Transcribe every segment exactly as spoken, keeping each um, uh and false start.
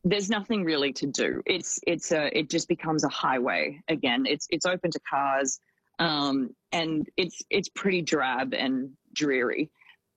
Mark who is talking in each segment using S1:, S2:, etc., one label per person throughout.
S1: there's nothing really to do. It's it's a it just becomes a highway again. It's it's open to cars, um, and it's it's pretty drab and dreary.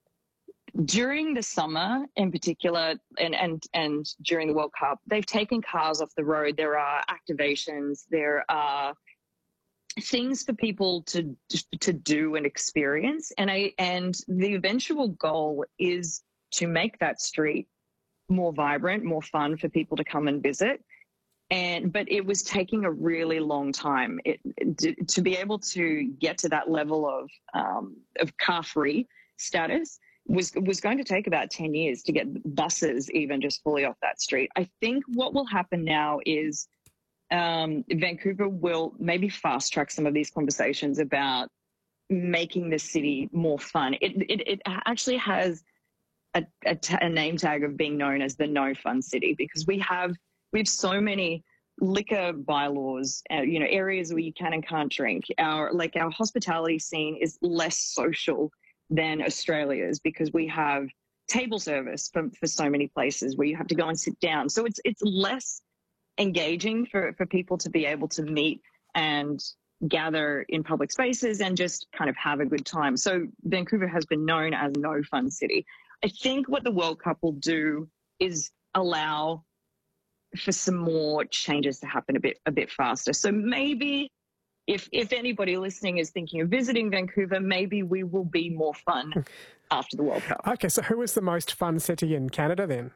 S1: During the summer, in particular, and and and during the World Cup, they've taken cars off the road. There are activations. There are things for people to to do and experience, and I and the eventual goal is to make that street more vibrant, more fun for people to come and visit. And but it was taking a really long time it, it, to be able to get to that level of um, of car-free status. Was was going to take about ten years to get buses even just fully off that street. I think what will happen now is um, Vancouver will maybe fast track some of these conversations about making the city more fun. It it, it actually has a, a, t- a name tag of being known as the no fun city, because we have we have so many liquor bylaws, uh, you know, areas where you can and can't drink. Our like our hospitality scene is less social than Australia's, because we have table service for, for so many places where you have to go and sit down. So it's it's less engaging for, for people to be able to meet and gather in public spaces and just kind of have a good time. So Vancouver has been known as no fun city. I think what the World Cup will do is allow for some more changes to happen a bit a bit faster. So maybe If if anybody listening is thinking of visiting Vancouver, maybe we will be more fun after the World Cup.
S2: Okay, so who is the most fun city in Canada then?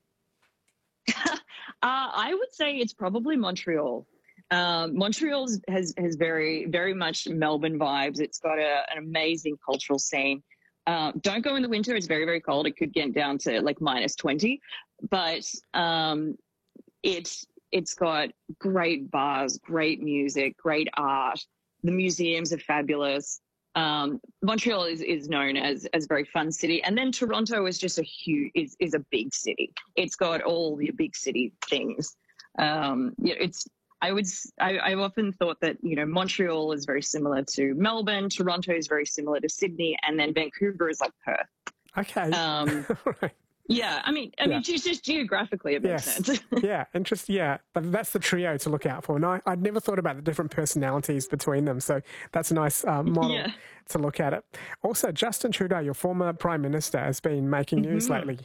S1: uh, I would say it's probably Montreal. Um, Montreal has has very very much Melbourne vibes. It's got a, an amazing cultural scene. Uh, don't go in the winter; it's very very cold. It could get down to like minus twenty, but um, it's. It's got great bars, great music, great art. The museums are fabulous. Um, Montreal is, is known as as a very fun city, and then Toronto is just a huge is is a big city. It's got all the big city things. Um, yeah, it's I would I, I've often thought that you know Montreal is very similar to Melbourne, Toronto is very similar to Sydney, and then Vancouver is like Perth.
S2: Okay.
S1: Um,
S2: right.
S1: Yeah, I mean, I yeah. mean, just, just geographically, it makes
S2: yes.
S1: sense.
S2: yeah, interesting. Yeah, but that's the trio to look out for. And I, I'd never thought about the different personalities between them. So that's a nice uh, model yeah. to look at it. Also, Justin Trudeau, your former Prime Minister, has been making news mm-hmm. lately.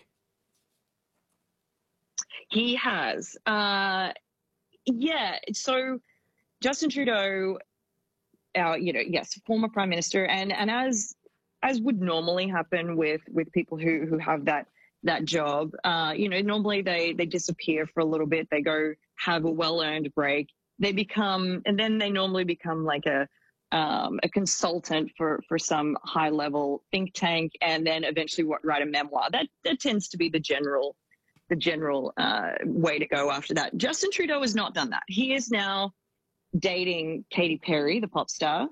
S1: He has. Uh, yeah, so Justin Trudeau, our, you know, yes, former Prime Minister, and, and as as would normally happen with, with people who, who have that that job, uh, you know, normally they, they disappear for a little bit. They go have a well-earned break. They become, and then they normally become like a, um, a consultant for, for some high-level think tank, and then eventually write a memoir. That, that tends to be the general, the general uh, way to go after that. Justin Trudeau has not done that. He is now dating Katy Perry, the pop star,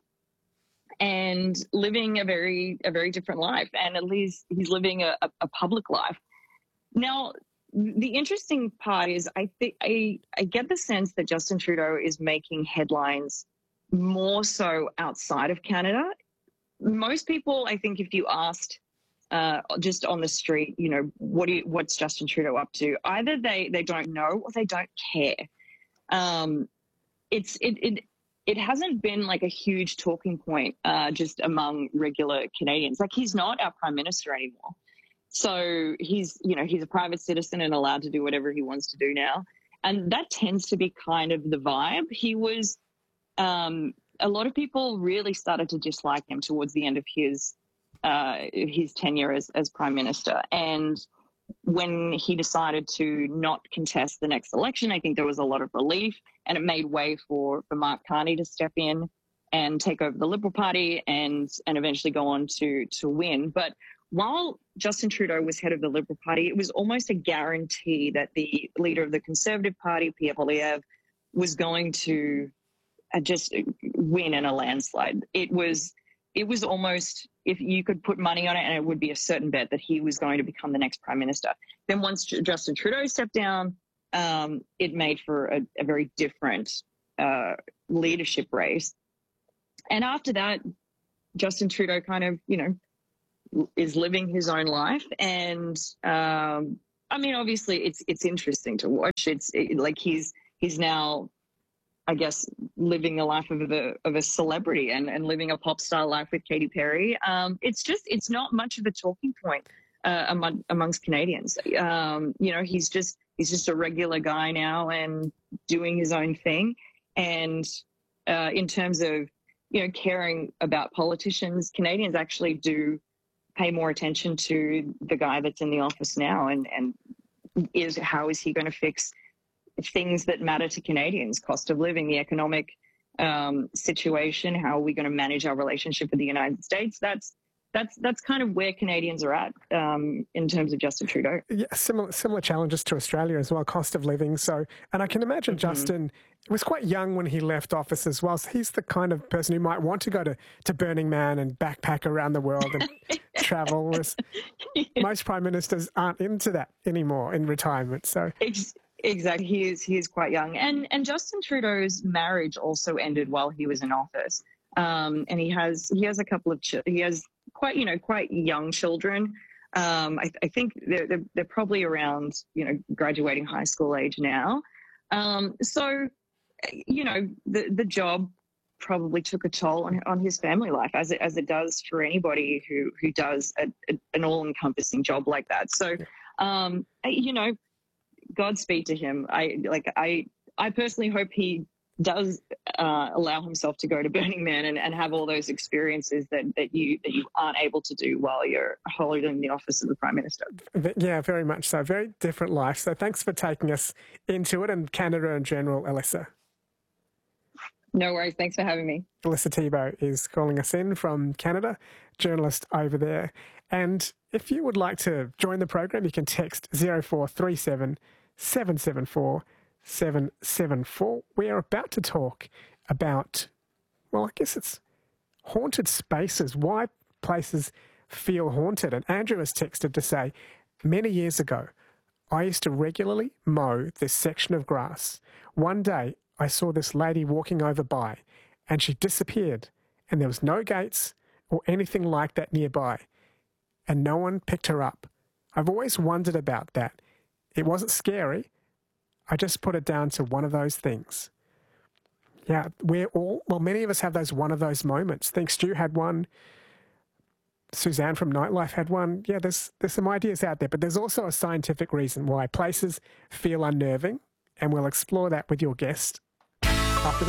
S1: and living a very a very different life, and at least he's living a, a, a public life. Now, the interesting part is I think I, I get the sense that Justin Trudeau is making headlines more so outside of Canada. Most people, I think, if you asked uh, just on the street, you know, what do you, what's Justin Trudeau up to? Either they they don't know or they don't care. Um, it's it it. It hasn't been like a huge talking point uh, just among regular Canadians. Like, he's not our Prime Minister anymore. So he's, you know, he's a private citizen and allowed to do whatever he wants to do now. And that tends to be kind of the vibe. He was, um, a lot of people really started to dislike him towards the end of his, uh, his tenure as, as Prime Minister. And when he decided to not contest the next election, I think there was a lot of relief, and it made way for, for Mark Carney to step in and take over the Liberal Party and and eventually go on to to win. But while Justin Trudeau was head of the Liberal Party, it was almost a guarantee that the leader of the Conservative Party, Pierre Poilievre, was going to uh, just win in a landslide. It was it was almost, if you could put money on it, and it would be a certain bet that he was going to become the next Prime Minister. Then once Justin Trudeau stepped down, um, it made for a, a very different uh, leadership race. And after that, Justin Trudeau kind of, you know, is living his own life. And um, I mean, obviously, it's it's interesting to watch. It's it, like he's he's now, I guess, living the life of a of a celebrity and, and living a pop star life with Katy Perry. Um, it's just it's not much of a talking point uh, among amongst Canadians. Um, you know, he's just he's just a regular guy now and doing his own thing. And uh, in terms of you know caring about politicians, Canadians actually do pay more attention to the guy that's in the office now, and and is how is he going to fix things that matter to Canadians: cost of living, the economic um, situation. How are we going to manage our relationship with the United States? That's that's that's kind of where Canadians are at um, in terms of Justin Trudeau.
S2: Yeah, similar similar challenges to Australia as well, cost of living. So, and I can imagine mm-hmm. Justin was quite young when he left office as well. So he's the kind of person who might want to go to, to Burning Man and backpack around the world and travel. Whereas most prime ministers aren't into that anymore in retirement. So.
S1: Exactly, he is he is quite young, and and Justin Trudeau's marriage also ended while he was in office, um, and he has he has a couple of ch- he has quite you know quite young children. Um, I, I think they're, they're they're probably around you know graduating high school age now. Um, so you know the the job probably took a toll on on his family life, as it as it does for anybody who who does a, a, an all encompassing job like that. So um, you know. Godspeed to him. I like. I. I personally hope he does uh, allow himself to go to Burning Man and, and have all those experiences that, that you that you aren't able to do while you're holding the office of the Prime Minister.
S2: Yeah, very much so. Very different life. So thanks for taking us into it, and Canada in general, Alyssa.
S1: No worries. Thanks for having me.
S2: Alyssa Thibault is calling us in from Canada, journalist over there. And if you would like to join the program, you can text zero four three seven seven seven four seven seven four. We are about to talk about, well, I guess it's haunted spaces, why places feel haunted. And Andrew has texted to say, many years ago, I used to regularly mow this section of grass. One day, I saw this lady walking over by, and she disappeared, and there was no gates or anything like that nearby, and no one picked her up. I've always wondered about that. It wasn't scary. I just put it down to one of those things. Yeah, we're all, well, many of us have those one of those moments. I think Stu had one. Suzanne from Nightlife had one. Yeah, there's there's some ideas out there, but there's also a scientific reason why places feel unnerving, and we'll explore that with your guest after this.